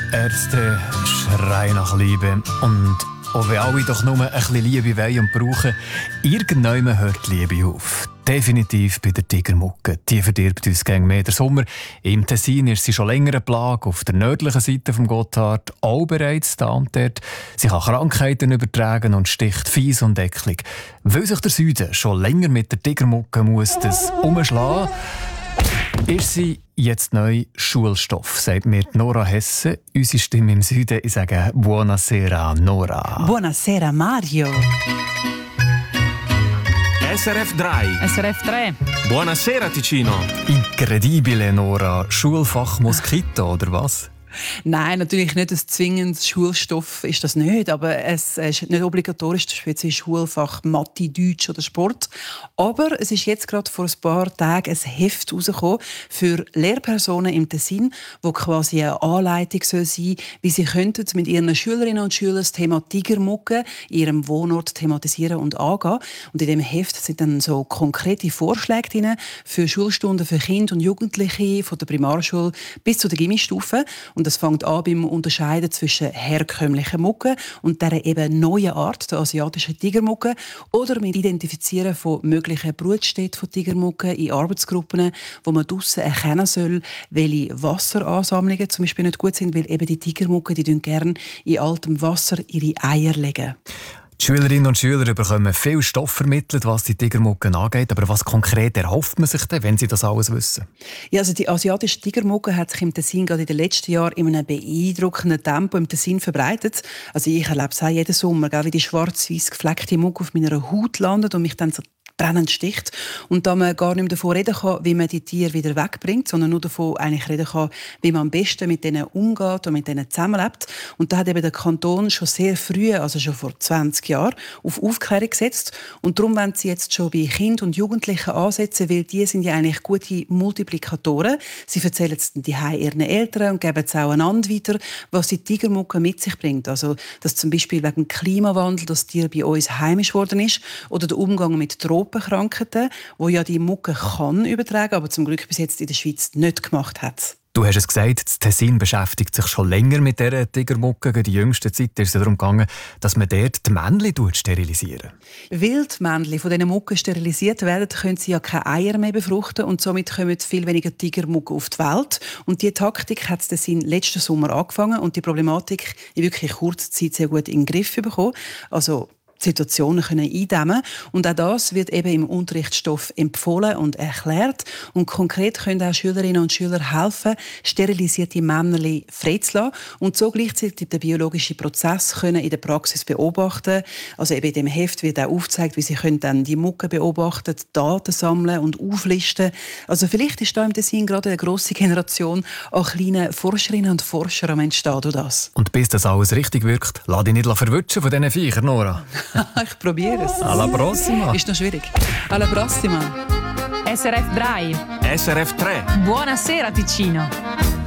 Ärzte schreien nach Liebe. Und auch wenn alle doch nur ein bisschen Liebe wollen und brauchen, irgendwann hört die Liebe auf. Definitiv bei der Tigermucke. Die verdirbt uns gegen mehr. Der Sommer im Tessin ist sie schon länger eine Plage. Auf der nördlichen Seite des Gotthard auch bereits da und dort. Sie kann Krankheiten übertragen und sticht fies und eklig. Weil sich der Süden schon länger mit der Tigermucke muss das umschlagen, ist sie jetzt neu Schulstoff, sagt mir Nora Hesse, unsere Stimme im Süden. Ich sage Buonasera, Nora. Buonasera, Mario. SRF 3. SRF 3. Buonasera, Ticino. Incredibile, Nora. Schulfach Moskito, oder was? Nein, natürlich nicht ein zwingendes Schulstoff ist das nicht, aber es ist nicht obligatorisch, das spezielle Schulfach Mathe, Deutsch oder Sport. Aber es ist jetzt gerade vor ein paar Tagen ein Heft herausgekommen für Lehrpersonen im Tessin, wo quasi eine Anleitung sein soll, wie sie könnten mit ihren Schülerinnen und Schülern das Thema Tigermucke in ihrem Wohnort thematisieren und angehen. Und in dem Heft sind dann so konkrete Vorschläge drin für Schulstunden für Kinder und Jugendliche von der Primarschule bis zu der Gymnastikstufe. Und das fängt an beim Unterscheiden zwischen herkömmlichen Mucke und dieser eben neuen Art, der asiatischen Tigermucke, oder mit Identifizieren von möglichen Brutstätten von Tigermucke in Arbeitsgruppen, wo man draussen erkennen soll, welche Wasseransammlungen zum Beispiel nicht gut sind, weil eben die Tigermucke, die gerne in altem Wasser ihre Eier legen. Die Schülerinnen und Schüler bekommen viel Stoff vermittelt, was die Tigermucke angeht. Aber was konkret erhofft man sich denn, wenn sie das alles wissen? Ja, also die asiatische Tigermucke hat sich im Tessin gerade in den letzten Jahren in einem beeindruckenden Tempo im Tessin verbreitet. Also ich erlebe es auch jeden Sommer, wie die schwarz-weiß gefleckte Mucke auf meiner Haut landet und mich dann so brennend sticht. Und da man gar nicht mehr davon reden kann, wie man die Tiere wieder wegbringt, sondern nur davon eigentlich reden kann, wie man am besten mit denen umgeht und mit denen zusammenlebt. Und da hat eben der Kanton schon sehr früh, also schon vor 20 Jahren, auf Aufklärung gesetzt. Und darum wollen sie jetzt schon bei Kindern und Jugendlichen ansetzen, weil die sind ja eigentlich gute Multiplikatoren. Sie erzählen es dann ihren Eltern und geben es auch einander weiter, was die Tigermucke mit sich bringt. Also, dass zum Beispiel wegen dem Klimawandel das Tier bei uns heimisch geworden ist oder der Umgang mit Tropenkrankheiten, wo ja die Mucke kann übertragen, aber zum Glück bis jetzt in der Schweiz nicht gemacht hat. Du hast es gesagt, das Tessin beschäftigt sich schon länger mit dieser Tigermucke. In der jüngsten Zeit ist es darum gegangen, dass man dort die Männchen sterilisieren. Weil die Männchen von diesen Mucken sterilisiert werden, können sie ja keine Eier mehr befruchten und somit kommen viel weniger Tigermucke auf die Welt. Und diese Taktik hat das Tessin letzten Sommer angefangen und die Problematik in wirklich kurzer Zeit sehr gut in den Griff bekommen. Also Situationen können eindämmen. Und auch das wird eben im Unterrichtsstoff empfohlen und erklärt. Und konkret können auch Schülerinnen und Schüler helfen, sterilisierte Männerchen freizulassen und so gleichzeitig den biologischen Prozess können in der Praxis beobachten. Also eben in dem Heft wird auch aufgezeigt, wie sie können dann die Mucke beobachten, Daten sammeln und auflisten. Also vielleicht ist da im Tessin gerade eine grosse Generation an kleinen Forscherinnen und Forschern am Entstehen durch das. Und bis das alles richtig wirkt, lass dich nicht verwutschen von diesen Viechern, Nora. Ich probiere es. Alla prossima. Ist noch schwierig. Alla prossima. SRF 3. SRF 3. Buonasera, Ticino.